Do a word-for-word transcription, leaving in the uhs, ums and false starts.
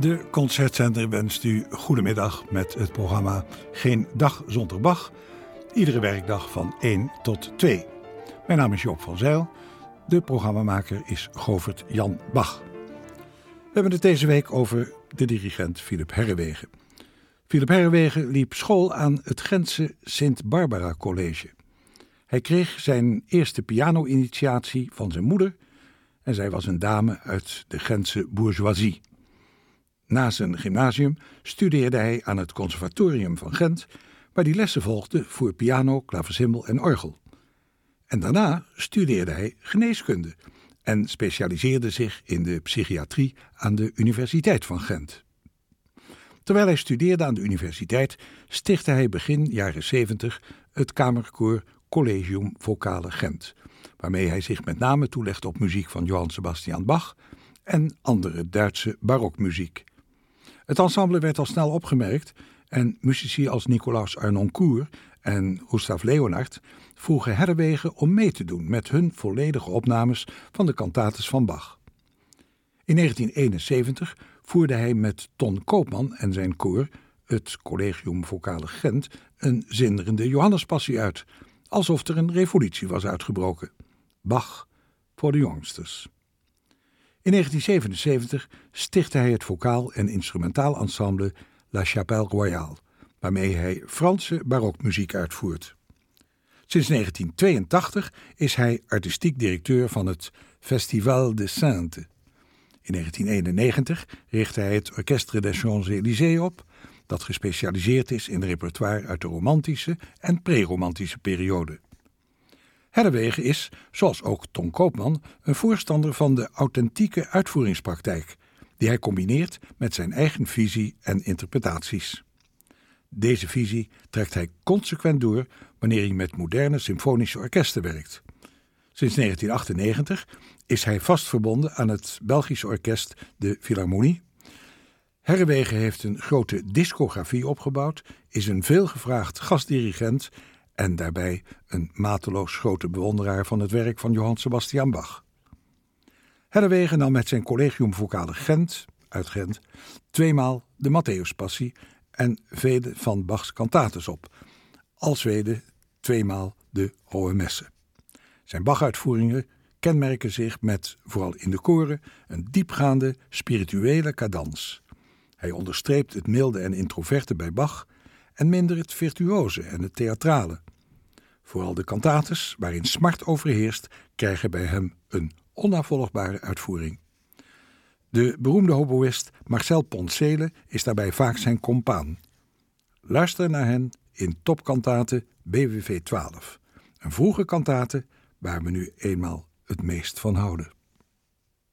De Concertzender wenst u goedemiddag met het programma Geen Dag Zonder Bach. Iedere werkdag van één tot twee. Mijn naam is Joop van Zijl. De programmamaker is Govert Jan Bach. We hebben het deze week over de dirigent Philip Herreweghe. Philip Herreweghe liep school aan het Gentse Sint Barbara College. Hij kreeg zijn eerste piano-initiatie van zijn moeder en zij was een dame uit de Gentse bourgeoisie. Na zijn gymnasium studeerde hij aan het Conservatorium van Gent, waar hij lessen volgde voor piano, klavecimbal en orgel. En daarna studeerde hij geneeskunde en specialiseerde zich in de psychiatrie aan de Universiteit van Gent. Terwijl hij studeerde aan de universiteit stichtte hij begin jaren zeventig het kamerkoor Collegium Vocale Gent, waarmee hij zich met name toelegde op muziek van Johann Sebastian Bach en andere Duitse barokmuziek. Het ensemble werd al snel opgemerkt en musici als Nicolaus Arnoncourt en Gustav Leonhardt vroegen Herreweghe om mee te doen met hun volledige opnames van de cantates van Bach. In negentien eenenzeventig voerde hij met Ton Koopman en zijn koor, het Collegium Vocale Gent, een zinderende Johannespassie uit, alsof er een revolutie was uitgebroken. Bach voor de jongsters. In negentien zevenenzeventig stichtte hij het vocaal- en instrumentaal ensemble La Chapelle Royale, waarmee hij Franse barokmuziek uitvoert. Sinds negentien tweeëntachtig is hij artistiek directeur van het Festival de Saintes. In negentien eenennegentig richtte hij het Orchestre des Champs-Élysées op, dat gespecialiseerd is in repertoire uit de romantische en pre-romantische periode. Herreweghe is, zoals ook Ton Koopman, een voorstander van de authentieke uitvoeringspraktijk, die hij combineert met zijn eigen visie en interpretaties. Deze visie trekt hij consequent door wanneer hij met moderne symfonische orkesten werkt. Sinds negentien achtennegentig is hij vast verbonden aan het Belgische orkest de Philharmonie. Herreweghe heeft een grote discografie opgebouwd, is een veelgevraagd gastdirigent en daarbij een mateloos grote bewonderaar van het werk van Johann Sebastian Bach. Herreweghe nam met zijn Collegium Vocale Gent, uit Gent, tweemaal de Matthäuspassie en vele van Bachs cantates op, alsmede tweemaal de Hohe Messe. Zijn Bach-uitvoeringen kenmerken zich met, vooral in de koren, een diepgaande spirituele cadans. Hij onderstreept het milde en introverte bij Bach en minder het virtuoze en het theatrale. Vooral de cantates, waarin smart overheerst, krijgen bij hem een onnavolgbare uitvoering. De beroemde hoboïst Marcel Poncele is daarbij vaak zijn compaan. Luister naar hen in topkantate B W V twaalf, een vroege kantate waar we nu eenmaal het meest van houden.